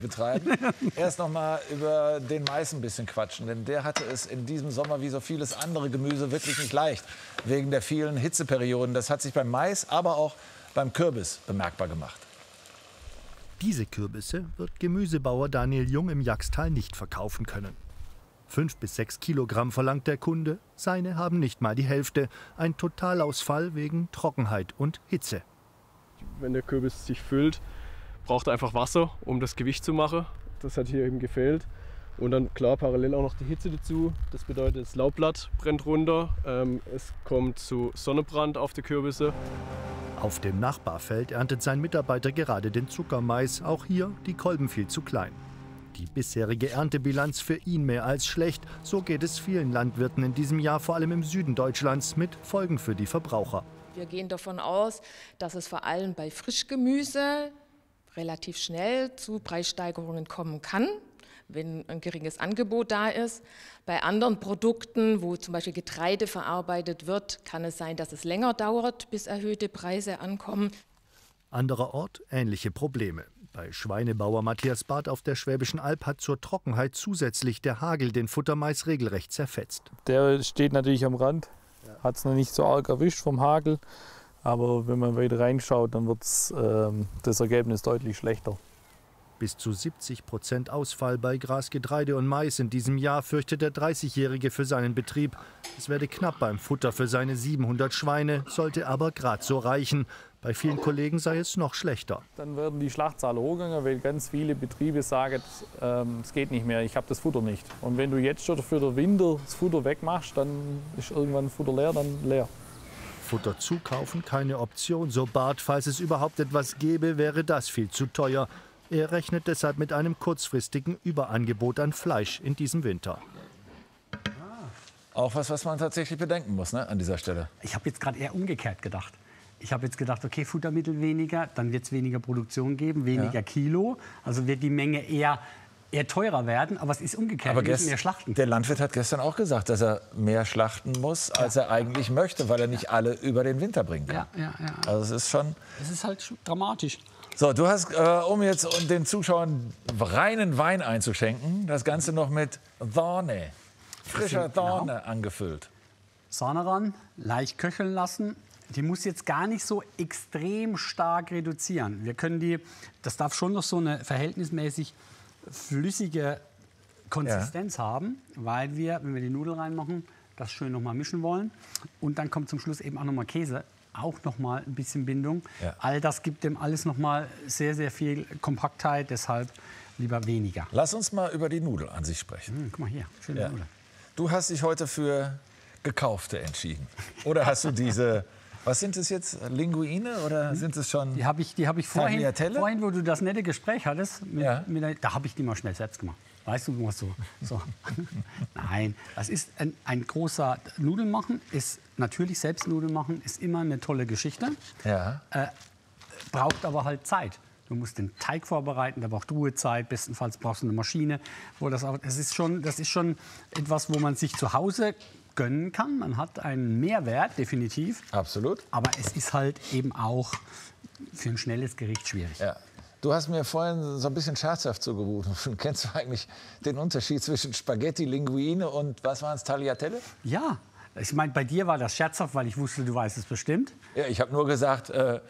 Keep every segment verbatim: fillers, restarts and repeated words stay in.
betreiben. Erst noch mal über den Mais ein bisschen quatschen, denn der hatte es in diesem Sommer wie so vieles andere Gemüse wirklich nicht leicht, wegen der vielen Hitzeperioden. Das hat sich beim Mais, aber auch beim Kürbis bemerkbar gemacht. Diese Kürbisse wird Gemüsebauer Daniel Jung im Jagstal nicht verkaufen können. Fünf bis sechs Kilogramm verlangt der Kunde, seine haben nicht mal die Hälfte. Ein Totalausfall wegen Trockenheit und Hitze. Wenn der Kürbis sich füllt, braucht er einfach Wasser, um das Gewicht zu machen. Das hat hier eben gefehlt. Und dann klar parallel auch noch die Hitze dazu. Das bedeutet, das Laubblatt brennt runter. Ähm, es kommt zu Sonnenbrand auf die Kürbisse. Auf dem Nachbarfeld erntet sein Mitarbeiter gerade den Zuckermais. Auch hier die Kolben viel zu klein. Die bisherige Erntebilanz für ihn mehr als schlecht. So geht es vielen Landwirten in diesem Jahr, vor allem im Süden Deutschlands, mit Folgen für die Verbraucher. Wir gehen davon aus, dass es vor allem bei Frischgemüse relativ schnell zu Preissteigerungen kommen kann, wenn ein geringes Angebot da ist. Bei anderen Produkten, wo zum Beispiel Getreide verarbeitet wird, kann es sein, dass es länger dauert, bis erhöhte Preise ankommen. Anderer Ort ähnliche Probleme. Bei Schweinebauer Matthias Barth auf der Schwäbischen Alb hat zur Trockenheit zusätzlich der Hagel den Futtermais regelrecht zerfetzt. Der steht natürlich am Rand, hat es noch nicht so arg erwischt vom Hagel. Aber wenn man weiter reinschaut, dann wird ähm, das Ergebnis deutlich schlechter. Bis zu siebzig Prozent Ausfall bei Gras, Getreide und Mais in diesem Jahr fürchtet der dreißigjährige für seinen Betrieb. Es werde knapp beim Futter für seine siebenhundert Schweine, sollte aber gerade so reichen. Bei vielen Kollegen sei es noch schlechter. Dann werden die Schlachtzahlen hochgegangen, weil ganz viele Betriebe sagen, ähm, es geht nicht mehr, ich habe das Futter nicht. Und wenn du jetzt schon für den Winter das Futter wegmachst, dann ist irgendwann das Futter leer, dann leer. Futter zukaufen keine Option, so Barth. Falls es überhaupt etwas gäbe, wäre das viel zu teuer. Er rechnet deshalb mit einem kurzfristigen Überangebot an Fleisch in diesem Winter. Auch was, was man tatsächlich bedenken muss, ne, an dieser Stelle. Ich habe jetzt gerade eher umgekehrt gedacht. Ich habe jetzt gedacht, okay, Futtermittel weniger, dann wird es weniger Produktion geben, weniger ja. Kilo. Also wird die Menge eher, eher teurer werden, aber es ist umgekehrt, aber wir müssen mehr schlachten. Der Landwirt hat gestern auch gesagt, dass er mehr schlachten muss, als ja. er eigentlich möchte, weil er nicht alle über den Winter bringen kann. Ja, ja, ja. Also es ist schon... Es ist halt dramatisch. So, du hast, äh, um jetzt den Zuschauern reinen Wein einzuschenken, das Ganze noch mit Thorne, frischer Thorne genau. angefüllt. Sahne ran, leicht köcheln lassen. Die muss jetzt gar nicht so extrem stark reduzieren. Wir können die, das darf schon noch so eine verhältnismäßig flüssige Konsistenz ja. haben, weil wir, wenn wir die Nudeln reinmachen, das schön noch mal mischen wollen. Und dann kommt zum Schluss eben auch noch mal Käse, auch noch mal ein bisschen Bindung. Ja. All das gibt dem alles noch mal sehr, sehr viel Kompaktheit, deshalb lieber weniger. Lass uns mal über die Nudel an sich sprechen. Hm, guck mal hier, schöne ja. Nudel. Du hast dich heute für gekaufte entschieden. Oder hast du diese... Was sind es jetzt? Linguine oder sind es schon? Die habe ich, die hab ich vorhin, vorhin, wo du das nette Gespräch hattest, mit, ja. mit der, da habe ich die mal schnell selbst gemacht. Weißt du, was so? so. Nein, das ist ein, ein großer Nudeln machen, ist natürlich selbst Nudeln machen, ist immer eine tolle Geschichte. Ja. Äh, braucht aber halt Zeit. Du musst den Teig vorbereiten, der braucht Ruhezeit. Bestenfalls brauchst du eine Maschine. Wo das, auch, das, ist schon, das ist schon etwas, wo man sich zu Hause gönnen kann. Man hat einen Mehrwert, definitiv. Absolut. Aber es ist halt eben auch für ein schnelles Gericht schwierig. Ja. Du hast mir vorhin so ein bisschen scherzhaft zugerufen. Kennst du eigentlich den Unterschied zwischen Spaghetti, Linguine und was waren es, Tagliatelle? Ja. Ich meine, bei dir war das scherzhaft, weil ich wusste, du weißt es bestimmt. Ja, ich habe nur gesagt, äh,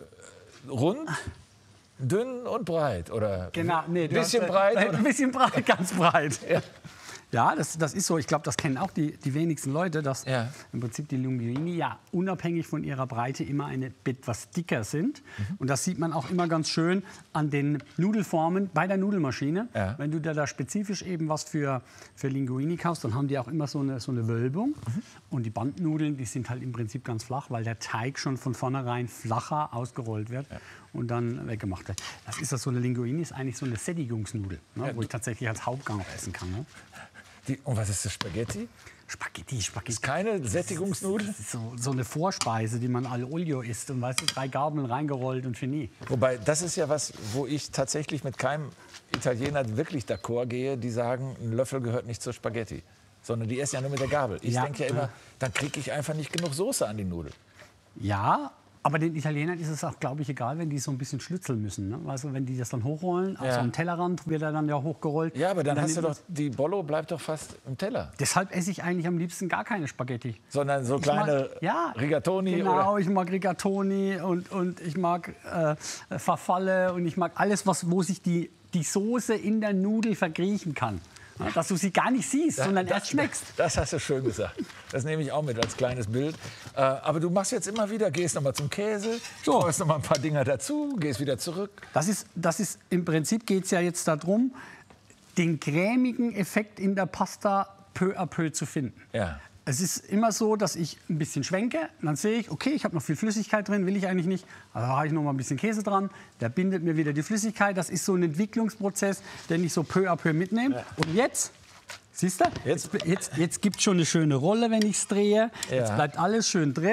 rund, dünn und breit. Oder genau, nee, ein bisschen hast, breit? Ein bisschen breit, ganz breit. Ja. Ja, das, das ist so. Ich glaube, das kennen auch die, die wenigsten Leute, dass ja. im Prinzip die Linguini ja unabhängig von ihrer Breite immer eine etwas dicker sind. Mhm. Und das sieht man auch immer ganz schön an den Nudelformen bei der Nudelmaschine. Ja. Wenn du da, da spezifisch eben was für, für Linguini kaufst, dann haben die auch immer so eine, so eine Wölbung. Mhm. Und die Bandnudeln, die sind halt im Prinzip ganz flach, weil der Teig schon von vornherein flacher ausgerollt wird. Ja. Und dann weggemacht wird. Das ist das so eine Linguini, ist eigentlich so eine Sättigungsnudel, ne, ja, wo ich tatsächlich als Hauptgang auch essen kann. Ne? Die, und was ist das Spaghetti? Spaghetti, Spaghetti. Ist keine Sättigungsnudel? Das ist so, so eine Vorspeise, die man al olio isst und weißt du, drei Gabeln reingerollt und Genie. Wobei, das ist ja was, wo ich tatsächlich mit keinem Italiener wirklich d'accord gehe, die sagen, ein Löffel gehört nicht zur Spaghetti, sondern die essen ja nur mit der Gabel. Ich ja, denke ja immer, dann kriege ich einfach nicht genug Soße an die Nudel. Ja, Aber den Italienern ist es auch, glaube ich, egal, wenn die so ein bisschen schlützeln müssen. Ne? Also wenn die das dann hochrollen, auf Ja. so einem Tellerrand wird er dann ja hochgerollt. Ja, aber dann Und hast du doch, ist- die Bollo bleibt doch fast im Teller. Deshalb esse ich eigentlich am liebsten gar keine Spaghetti. Sondern so Ich kleine mag, ja, Rigatoni Genau, oder... ich mag Rigatoni und, und ich mag äh, Farfalle und ich mag alles, was, wo sich die, die Soße in der Nudel verkriechen kann. Ja, dass du sie gar nicht siehst, sondern das, erst schmeckst. Das hast du schön gesagt. Das nehme ich auch mit als kleines Bild. Äh, aber du machst jetzt immer wieder, gehst noch mal zum Käse, So. streust noch mal ein paar Dinger dazu, gehst wieder zurück. Das ist, das ist, im Prinzip geht es ja jetzt darum, den cremigen Effekt in der Pasta peu à peu zu finden. Ja. Es ist immer so, dass ich ein bisschen schwenke, und dann sehe ich, okay, ich habe noch viel Flüssigkeit drin, will ich eigentlich nicht. Also habe ich noch mal ein bisschen Käse dran, der bindet mir wieder die Flüssigkeit. Das ist so ein Entwicklungsprozess, den ich so peu à peu mitnehme. Ja. Und jetzt, siehst du, Jetzt- jetzt, jetzt, jetzt gibt es schon eine schöne Rolle, wenn ich es drehe. Jetzt Ja. bleibt alles schön drin.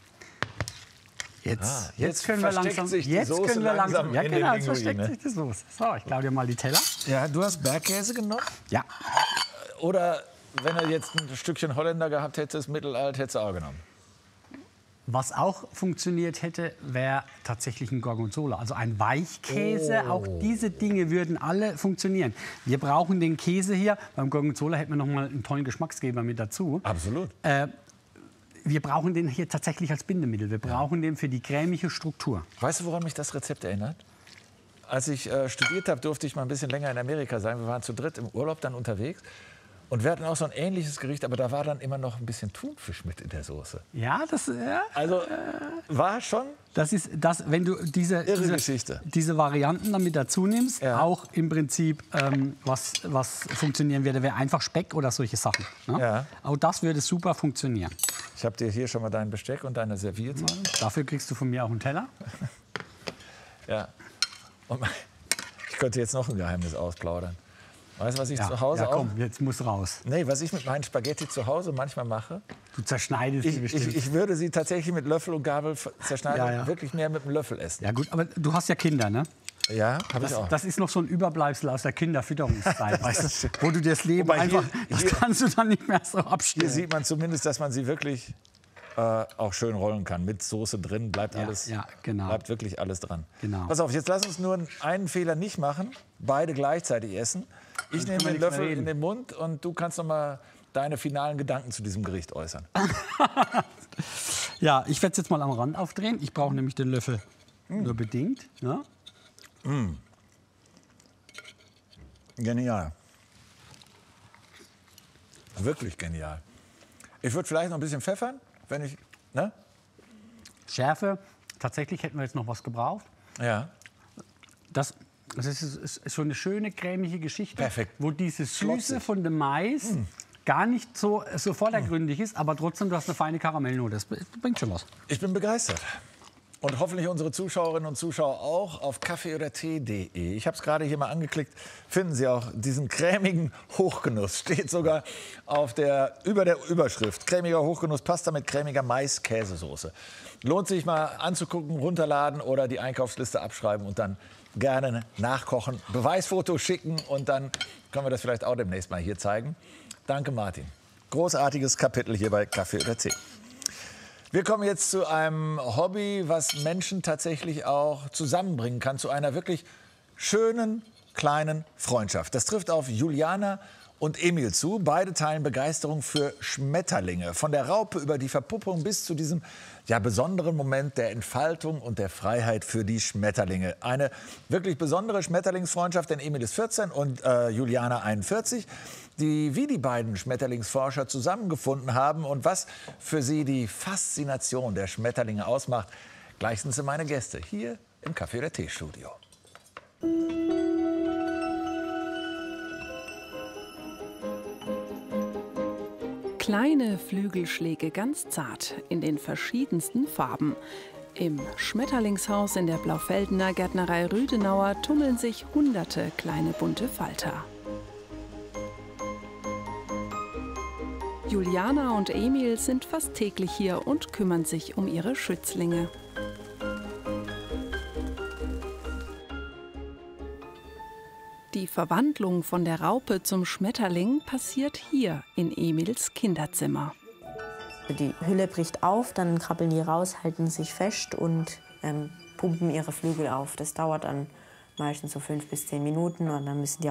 Jetzt, Ah, jetzt, jetzt können wir versteckt langsam, sich die jetzt Soße können wir langsam, langsam ja in den genau, jetzt versteckt Linguine. sich die Soße. So, ich klaue dir mal die Teller. Ja, du hast Bergkäse genommen? Ja, Oder wenn er jetzt ein Stückchen Holländer gehabt hätte, das Mittelalt, hätte er auch genommen. was auch funktioniert hätte, wäre tatsächlich ein Gorgonzola, also ein Weichkäse. Oh. Auch diese Dinge würden alle funktionieren. Wir brauchen den Käse hier. Beim Gorgonzola hätten wir noch mal einen tollen Geschmacksgeber mit dazu. Absolut. Äh, wir brauchen den hier tatsächlich als Bindemittel. Wir brauchen den für die cremige Struktur. Weißt du, woran mich das Rezept erinnert? Als ich äh, studiert habe, durfte ich mal ein bisschen länger in Amerika sein. Wir waren zu dritt im Urlaub dann unterwegs. Und wir hatten auch so ein ähnliches Gericht, aber da war dann immer noch ein bisschen Thunfisch mit in der Soße. Ja, das, ja, Also war schon... das ist das, wenn du diese, Irre diese, Geschichte. diese Varianten damit dazu nimmst, Ja. auch im Prinzip, ähm, was, was funktionieren würde, wäre einfach Speck oder solche Sachen. Ne? Ja. Auch das würde super funktionieren. Ich habe dir hier schon mal dein Besteck und deine Serviette. Dafür kriegst du von mir auch einen Teller. Ja. Und ich könnte jetzt noch ein Geheimnis ausplaudern. Weißt du, was ich zu Hause ja, komm, auch... jetzt muss raus. Nee, was ich mit meinen Spaghetti zu Hause manchmal mache, Du zerschneidest ich, die bestimmt. ich, ich würde sie tatsächlich mit Löffel und Gabel f- zerschneiden Ja, ja. und wirklich mehr mit dem Löffel essen. ja gut, aber du hast ja Kinder, ne? Ja, habe ich Das, auch. das ist noch so ein Überbleibsel aus der Kinderfütterungszeit, weißt du, wo du dir das Leben Wobei hier- einfach, das hier- kannst du dann nicht mehr so Hier abstellen. sieht man zumindest, dass man sie wirklich äh, auch schön rollen kann. Mit Soße drin bleibt Ja, alles, ja, genau. bleibt wirklich alles dran. Genau. Pass auf, jetzt lass uns nur einen Fehler nicht machen. Beide gleichzeitig essen. Ich nehme können wir den nichts mehr Löffel reden. in den Mund und du kannst noch mal deine finalen Gedanken zu diesem Gericht äußern. Ja, ich werde es jetzt mal am Rand aufdrehen. Ich brauche nämlich den Löffel Mm. nur bedingt. Ja? Genial. Wirklich genial. Ich würde vielleicht noch ein bisschen pfeffern, wenn ich... Ne? Schärfe, tatsächlich hätten wir jetzt noch was gebraucht. Ja. Das, das ist, ist, ist so eine schöne, cremige Geschichte, Perfekt. wo diese Süße Schlotzig. von dem Mais gar nicht so, so vordergründig ist, aber trotzdem, du hast eine feine Karamellnote. Das bringt schon was. Ich bin begeistert. Und hoffentlich unsere Zuschauerinnen und Zuschauer auch auf kaffee oder tee punkt de. Ich habe es gerade hier mal angeklickt. Finden Sie auch diesen cremigen Hochgenuss. Steht sogar auf der, über der Überschrift. Cremiger Hochgenuss, Pasta mit cremiger Mais-Käsesoße. Lohnt sich mal anzugucken, runterladen oder die Einkaufsliste abschreiben und dann gerne nachkochen. Beweisfoto schicken und dann können wir das vielleicht auch demnächst mal hier zeigen. Danke, Martin. Großartiges Kapitel hier bei Kaffee oder Tee. Wir kommen jetzt zu einem Hobby, was Menschen tatsächlich auch zusammenbringen kann, zu einer wirklich schönen kleinen Freundschaft. Das trifft auf Juliana und Emil zu. Beide teilen Begeisterung für Schmetterlinge. Von der Raupe über die Verpuppung bis zu diesem ja, besonderen Moment der Entfaltung und der Freiheit für die Schmetterlinge. Eine wirklich besondere Schmetterlingsfreundschaft, denn Emil ist vierzehn und äh, Juliana einundvierzig. Die, wie die beiden Schmetterlingsforscher zusammengefunden haben und was für sie die Faszination der Schmetterlinge ausmacht, gleich sind sie meine Gäste hier im Kaffee oder Tee Studio. Kleine Flügelschläge, ganz zart, in den verschiedensten Farben. Im Schmetterlingshaus in der Blaufeldener Gärtnerei Rüdenauer tummeln sich hunderte kleine bunte Falter. Juliana und Emil sind fast täglich hier und kümmern sich um ihre Schützlinge. Die Verwandlung von der Raupe zum Schmetterling passiert hier in Emils Kinderzimmer. Die Hülle bricht auf, dann krabbeln die raus, halten sich fest und ähm, pumpen ihre Flügel auf. Das dauert dann meistens so fünf bis zehn Minuten und dann müssen die